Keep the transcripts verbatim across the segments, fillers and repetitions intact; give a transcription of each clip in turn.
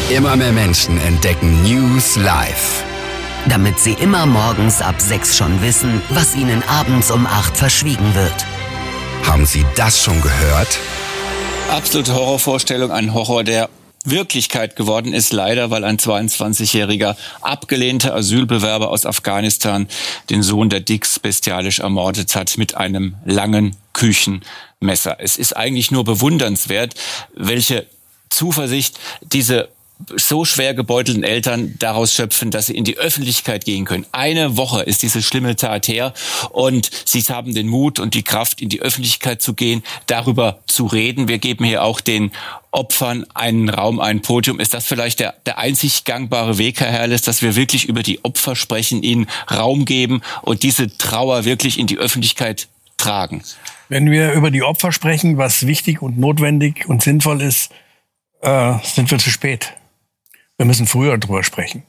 Immer mehr Menschen entdecken News live. Damit sie immer morgens ab sechs schon wissen, was ihnen abends um acht verschwiegen wird. Haben Sie das schon gehört? Absolute Horrorvorstellung, ein Horror, der Wirklichkeit geworden ist, leider, weil ein zweiundzwanzigjähriger abgelehnter Asylbewerber aus Afghanistan den Sohn der Dicks bestialisch ermordet hat mit einem langen Küchenmesser. Es ist eigentlich nur bewundernswert, welche Zuversicht diese so schwer gebeutelten Eltern daraus schöpfen, dass sie in die Öffentlichkeit gehen können. Eine Woche ist diese schlimme Tat her und sie haben den Mut und die Kraft, in die Öffentlichkeit zu gehen, darüber zu reden. Wir geben hier auch den Opfern einen Raum, ein Podium. Ist das vielleicht der, der einzig gangbare Weg, Herr Herrles, dass wir wirklich über die Opfer sprechen, ihnen Raum geben und diese Trauer wirklich in die Öffentlichkeit tragen? Wenn wir über die Opfer sprechen, was wichtig und notwendig und sinnvoll ist, äh, sind wir zu spät. Wir müssen früher drüber sprechen.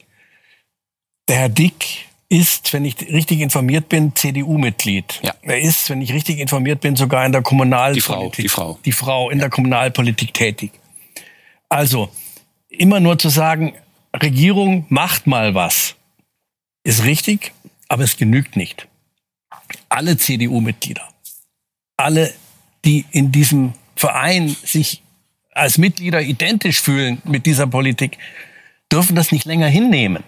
Der Herr Dick ist, wenn ich richtig informiert bin, C D U-Mitglied. Ja. Er ist, wenn ich richtig informiert bin, sogar in der Kommunalpolitik. Die Frau, die Frau. Die Frau in der Kommunalpolitik tätig. Also, immer nur zu sagen, Regierung macht mal was, ist richtig, aber es genügt nicht. Alle C D U-Mitglieder, alle, die in diesem Verein sich als Mitglieder identisch fühlen mit dieser Politik, dürfen das nicht länger hinnehmen.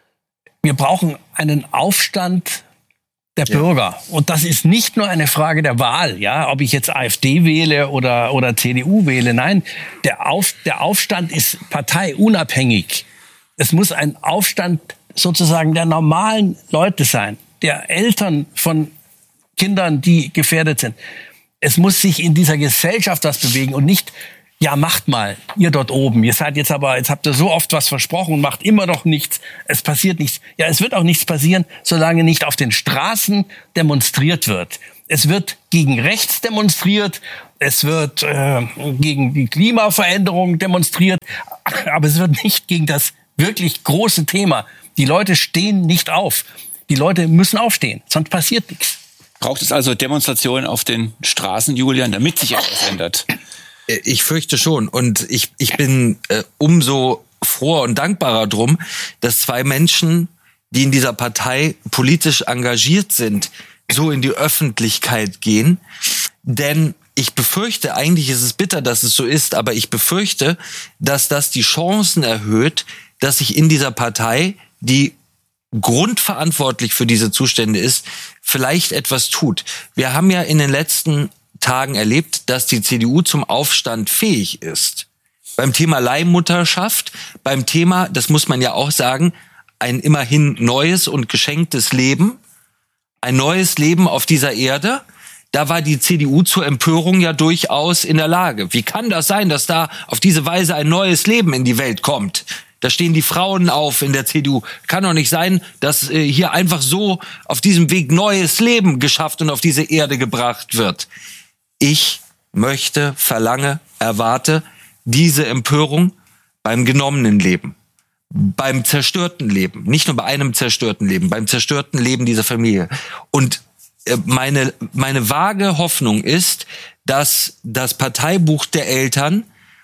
Wir brauchen einen Aufstand der ja. Bürger. Und das ist nicht nur eine Frage der Wahl, ja, ob ich jetzt AfD wähle oder, oder C D U wähle. Nein, der, Auf, der Aufstand ist parteiunabhängig. Es muss ein Aufstand sozusagen der normalen Leute sein, der Eltern von Kindern, die gefährdet sind. Es muss sich in dieser Gesellschaft was bewegen und nicht, ja, macht mal, ihr dort oben. Ihr seid jetzt aber, jetzt habt ihr so oft was versprochen und macht immer noch nichts. Es passiert nichts. Ja, es wird auch nichts passieren, solange nicht auf den Straßen demonstriert wird. Es wird gegen rechts demonstriert. Es wird äh, gegen die Klimaveränderung demonstriert. Aber es wird nicht gegen das wirklich große Thema. Die Leute stehen nicht auf. Die Leute müssen aufstehen, sonst passiert nichts. Braucht es also Demonstrationen auf den Straßen, Julian, damit sich etwas ändert? Ich fürchte schon. Und ich, ich bin äh, umso froher und dankbarer drum, dass zwei Menschen, die in dieser Partei politisch engagiert sind, so in die Öffentlichkeit gehen. Denn ich befürchte, eigentlich ist es bitter, dass es so ist, aber ich befürchte, dass das die Chancen erhöht, dass sich in dieser Partei, die grundverantwortlich für diese Zustände ist, vielleicht etwas tut. Wir haben ja in den letzten Tagen erlebt, dass die C D U zum Aufstand fähig ist. Beim Thema Leihmutterschaft, beim Thema, das muss man ja auch sagen, ein immerhin neues und geschenktes Leben, ein neues Leben auf dieser Erde. Da war die C D U zur Empörung ja durchaus in der Lage. Wie kann das sein, dass da auf diese Weise ein neues Leben in die Welt kommt? Da stehen die Frauen auf in der C D U. Kann doch nicht sein, dass äh, hier einfach so auf diesem Weg neues Leben geschafft und auf diese Erde gebracht wird. Ich möchte, verlange, erwarte diese Empörung beim genommenen Leben, beim zerstörten Leben, nicht nur bei einem zerstörten Leben, beim zerstörten Leben dieser Familie. Und äh, meine, meine vage Hoffnung ist, dass das Parteibuch der Eltern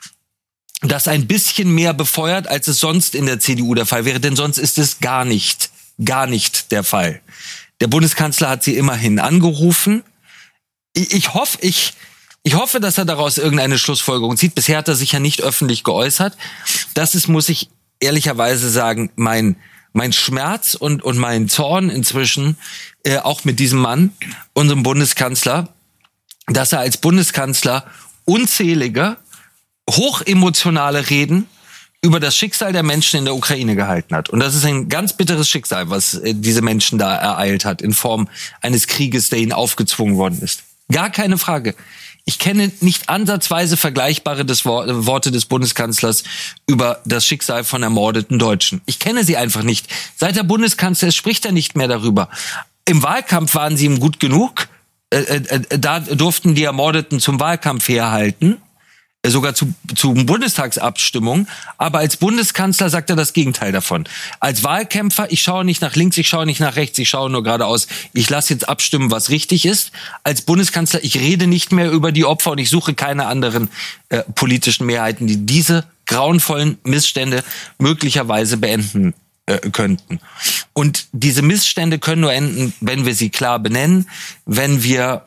das ein bisschen mehr befeuert, als es sonst in der C D U der Fall wäre, denn sonst ist es gar nicht, gar nicht der Fall. Der Bundeskanzler hat sie immerhin angerufen. Ich, ich hoffe, ich, ich hoffe, dass er daraus irgendeine Schlussfolgerung zieht. Bisher hat er sich ja nicht öffentlich geäußert. Das ist, muss ich ehrlicherweise sagen, mein, mein Schmerz und, und mein Zorn inzwischen, äh, auch mit diesem Mann, unserem Bundeskanzler, dass er als Bundeskanzler unzählige, hochemotionale Reden über das Schicksal der Menschen in der Ukraine gehalten hat. Und das ist ein ganz bitteres Schicksal, was äh, diese Menschen da ereilt hat, in Form eines Krieges, der ihnen aufgezwungen worden ist. Gar keine Frage. Ich kenne nicht ansatzweise vergleichbare des Wor- Worte des Bundeskanzlers über das Schicksal von ermordeten Deutschen. Ich kenne sie einfach nicht. Seit der Bundeskanzler ist, spricht er nicht mehr darüber. Im Wahlkampf waren sie ihm gut genug. Äh, äh, da durften die Ermordeten zum Wahlkampf herhalten. Sogar zu, zu Bundestagsabstimmungen. Aber als Bundeskanzler sagt er das Gegenteil davon. Als Wahlkämpfer, ich schaue nicht nach links, ich schaue nicht nach rechts, ich schaue nur geradeaus. Ich lasse jetzt abstimmen, was richtig ist. Als Bundeskanzler, ich rede nicht mehr über die Opfer und ich suche keine anderen äh, politischen Mehrheiten, die diese grauenvollen Missstände möglicherweise beenden äh, könnten. Und diese Missstände können nur enden, wenn wir sie klar benennen, wenn wir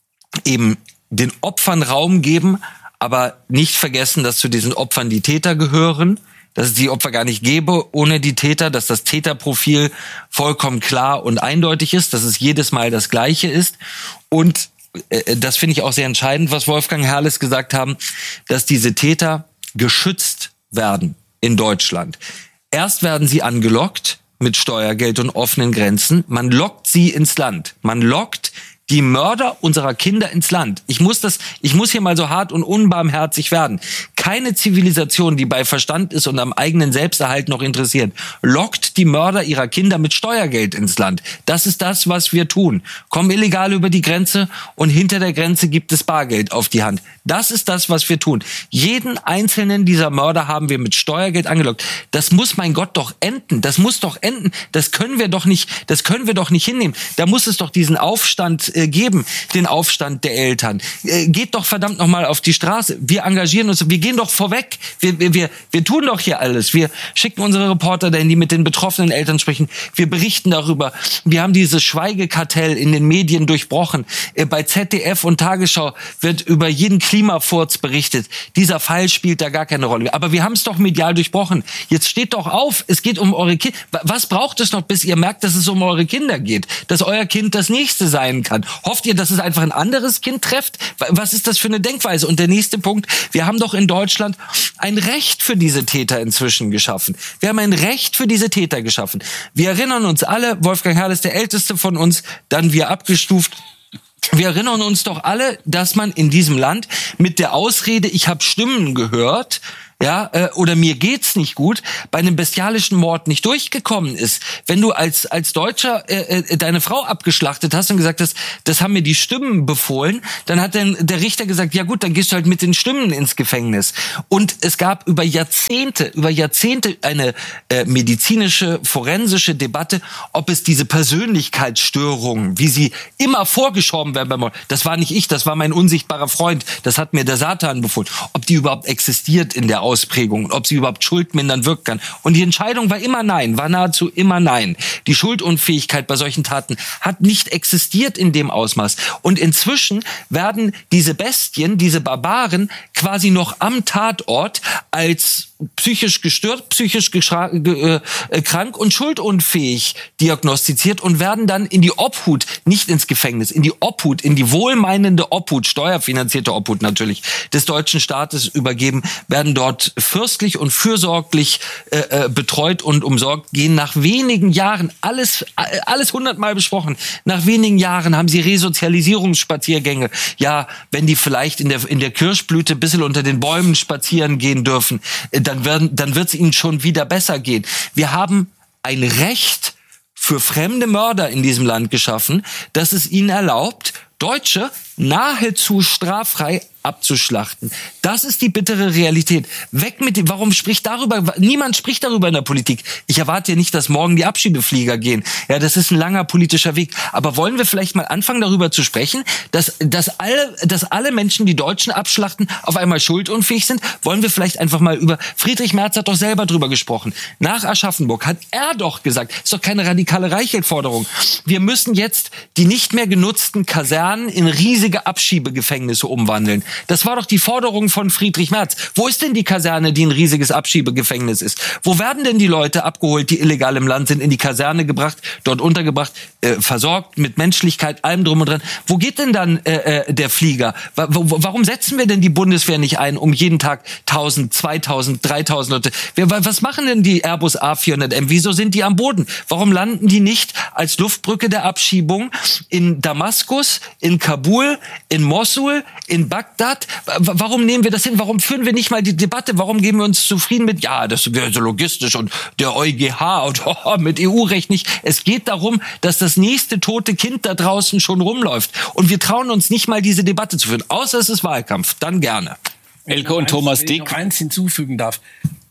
eben den Opfern Raum geben, aber nicht vergessen, dass zu diesen Opfern die Täter gehören, dass es die Opfer gar nicht gäbe ohne die Täter, dass das Täterprofil vollkommen klar und eindeutig ist, dass es jedes Mal das Gleiche ist. Und äh, das finde ich auch sehr entscheidend, was Wolfgang Herrles gesagt haben, dass diese Täter geschützt werden in Deutschland. Erst werden sie angelockt mit Steuergeld und offenen Grenzen. Man lockt sie ins Land. Man lockt die Mörder unserer Kinder ins Land. Ich muss das, ich muss hier mal so hart und unbarmherzig werden. Keine Zivilisation, die bei Verstand ist und am eigenen Selbsterhalt noch interessiert, lockt die Mörder ihrer Kinder mit Steuergeld ins Land. Das ist das, was wir tun. Kommen illegal über die Grenze und hinter der Grenze gibt es Bargeld auf die Hand. Das ist das, was wir tun. Jeden einzelnen dieser Mörder haben wir mit Steuergeld angelockt. Das muss, mein Gott, doch enden. Das muss doch enden. Das können wir doch nicht, das können wir doch nicht hinnehmen. Da muss es doch diesen Aufstand äh, geben, den Aufstand der Eltern. Äh, geht doch verdammt nochmal auf die Straße. Wir engagieren uns, wir gehen doch vorweg. Wir, wir, wir, wir tun doch hier alles. Wir schicken unsere Reporter dahin, die mit den betroffenen Eltern sprechen. Wir berichten darüber. Wir haben dieses Schweigekartell in den Medien durchbrochen. Äh, bei Z D F und Tagesschau wird über jeden Klimafurz berichtet. Dieser Fall spielt da gar keine Rolle. Aber wir haben es doch medial durchbrochen. Jetzt steht doch auf. Es geht um eure Kinder. Was braucht es noch, bis ihr merkt, dass es um eure Kinder geht? Dass euer Kind das Nächste sein kann? Hofft ihr, dass es einfach ein anderes Kind trifft? Was ist das für eine Denkweise? Und der nächste Punkt, wir haben doch in Deutschland ein Recht für diese Täter inzwischen geschaffen. Wir haben ein Recht für diese Täter geschaffen. Wir erinnern uns alle, Wolfgang Herrle ist der Älteste von uns, dann wir abgestuft. Wir erinnern uns doch alle, dass man in diesem Land mit der Ausrede, ich habe Stimmen gehört, ja, äh, oder mir geht's nicht gut, bei einem bestialischen Mord nicht durchgekommen ist. Wenn du als als Deutscher äh, äh, deine Frau abgeschlachtet hast und gesagt hast, das haben mir die Stimmen befohlen, dann hat dann der Richter gesagt, ja gut, dann gehst du halt mit den Stimmen ins Gefängnis. Und es gab über Jahrzehnte, über Jahrzehnte eine äh, medizinische, forensische Debatte, ob es diese Persönlichkeitsstörungen, wie sie immer vorgeschoben werden beim Mord, das war nicht ich, das war mein unsichtbarer Freund, das hat mir der Satan befohlen, ob die überhaupt existiert in der Ausprägung und ob sie überhaupt schuldmindernd wirken kann. Und die Entscheidung war immer nein, war nahezu immer nein. Die Schuldunfähigkeit bei solchen Taten hat nicht existiert in dem Ausmaß. Und inzwischen werden diese Bestien, diese Barbaren quasi noch am Tatort als psychisch gestört, psychisch geschra- äh, krank und schuldunfähig diagnostiziert und werden dann in die Obhut, nicht ins Gefängnis, in die Obhut, in die wohlmeinende Obhut, steuerfinanzierte Obhut natürlich, des deutschen Staates übergeben, werden dort fürstlich und fürsorglich äh, äh, betreut und umsorgt, gehen nach wenigen Jahren, alles alles hundertmal besprochen, nach wenigen Jahren haben sie Resozialisierungsspaziergänge. Ja, wenn die vielleicht in der in der Kirschblüte ein bisschen unter den Bäumen spazieren gehen dürfen, äh, dann werden, dann wird es ihnen schon wieder besser gehen. Wir haben ein Recht für fremde Mörder in diesem Land geschaffen, dass es ihnen erlaubt, Deutsche nahezu straffrei abzuschlachten. Das ist die bittere Realität. Weg mit dem, warum spricht darüber, niemand spricht darüber in der Politik. Ich erwarte ja nicht, dass morgen die Abschiebeflieger gehen. Ja, das ist ein langer politischer Weg. Aber wollen wir vielleicht mal anfangen, darüber zu sprechen, dass, dass alle, dass alle Menschen, die Deutschen abschlachten, auf einmal schuldunfähig sind? Wollen wir vielleicht einfach mal über, Friedrich Merz hat doch selber drüber gesprochen. Nach Aschaffenburg hat er doch gesagt, ist doch keine radikale Reichelt-Forderung. Wir müssen jetzt die nicht mehr genutzten Kasernen in riesige Abschiebegefängnisse umwandeln. Das war doch die Forderung von Friedrich Merz. Wo ist denn die Kaserne, die ein riesiges Abschiebegefängnis ist? Wo werden denn die Leute abgeholt, die illegal im Land sind, in die Kaserne gebracht, dort untergebracht, äh, versorgt mit Menschlichkeit, allem drum und dran? Wo geht denn dann äh, äh, der Flieger? W- w- warum setzen wir denn die Bundeswehr nicht ein, um jeden Tag tausend, zweitausend, dreitausend Leute? Wir, was machen denn die Airbus A vierhundert M? Wieso sind die am Boden? Warum landen die nicht als Luftbrücke der Abschiebung in Damaskus, in Kabul, in Mosul, in Bagdad? Warum nehmen wir das hin? Warum führen wir nicht mal die Debatte? Warum geben wir uns zufrieden mit, ja, das wäre so logistisch und der EuGH und oh, mit E U-Recht nicht. Es geht darum, dass das nächste tote Kind da draußen schon rumläuft. Und wir trauen uns nicht mal, diese Debatte zu führen. Außer es ist Wahlkampf. Dann gerne. Elke und Thomas Dick. Wenn ich noch eins hinzufügen darf,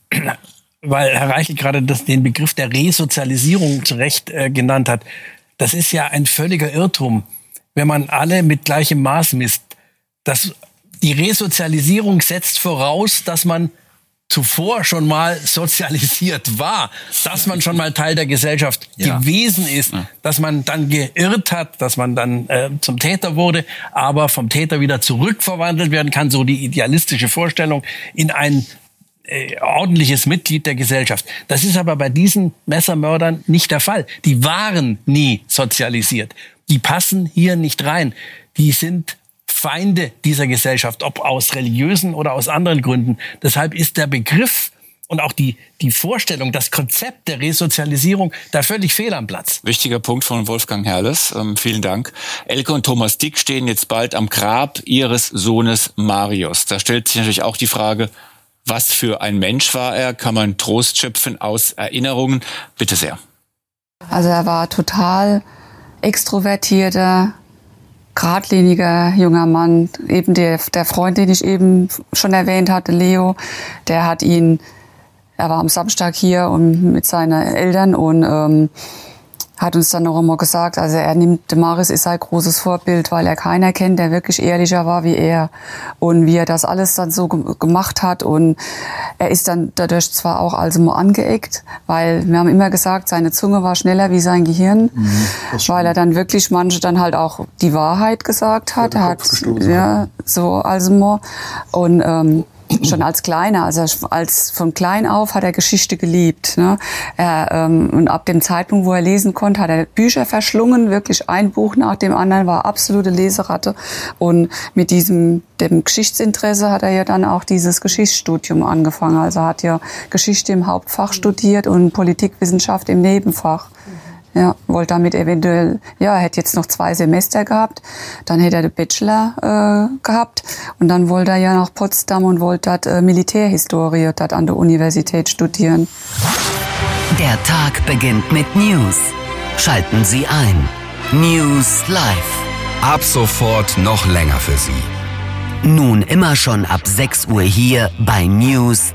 weil Herr Reichel gerade das, den Begriff der Resozialisierung zu Recht äh, genannt hat. Das ist ja ein völliger Irrtum, wenn man alle mit gleichem Maß misst. Das Die Resozialisierung setzt voraus, dass man zuvor schon mal sozialisiert war, dass man schon mal Teil der Gesellschaft ja. gewesen ist, ja. dass man dann geirrt hat, dass man dann äh, zum Täter wurde, aber vom Täter wieder zurückverwandelt werden kann, so die idealistische Vorstellung in ein äh, ordentliches Mitglied der Gesellschaft. Das ist aber bei diesen Messermördern nicht der Fall. Die waren nie sozialisiert. Die passen hier nicht rein. Die sind Feinde dieser Gesellschaft, ob aus religiösen oder aus anderen Gründen. Deshalb ist der Begriff und auch die, die Vorstellung, das Konzept der Resozialisierung da völlig fehl am Platz. Wichtiger Punkt von Wolfgang Herrles. Ähm, vielen Dank. Elke und Thomas Dick stehen jetzt bald am Grab ihres Sohnes Marius. Da stellt sich natürlich auch die Frage, was für ein Mensch war er? Kann man Trost schöpfen aus Erinnerungen? Bitte sehr. Also er war total extrovertierter, geradliniger junger Mann, eben der, der Freund, den ich eben schon erwähnt hatte, Leo, der hat ihn, er war am Samstag hier und mit seinen Eltern und ähm, hat uns dann noch einmal gesagt, also er nimmt, Marius ist sein großes Vorbild, weil er keiner kennt, der wirklich ehrlicher war wie er und wie er das alles dann so ge- gemacht hat und er ist dann dadurch zwar auch also mal angeeckt, weil wir haben immer gesagt, seine Zunge war schneller wie sein Gehirn, mhm, weil er dann wirklich manche dann halt auch die Wahrheit gesagt hat, er hat ja so also mal und ähm, schon als Kleiner, also als von klein auf hat er Geschichte geliebt. Ne? Er, ähm, und ab dem Zeitpunkt, wo er lesen konnte, hat er Bücher verschlungen, wirklich ein Buch nach dem anderen, war absolute Leseratte. Und mit diesem dem Geschichtsinteresse hat er ja dann auch dieses Geschichtsstudium angefangen. Also hat ja Geschichte im Hauptfach studiert und Politikwissenschaft im Nebenfach. Ja, wollte damit eventuell, ja, er hätte jetzt noch zwei Semester gehabt, dann hätte er den Bachelor äh, gehabt und dann wollte er ja nach Potsdam und wollte dort äh, Militärhistorie dort an der Universität studieren. Der Tag beginnt mit News. Schalten Sie ein. News Live. Ab sofort noch länger für Sie. Nun immer schon ab sechs Uhr hier bei News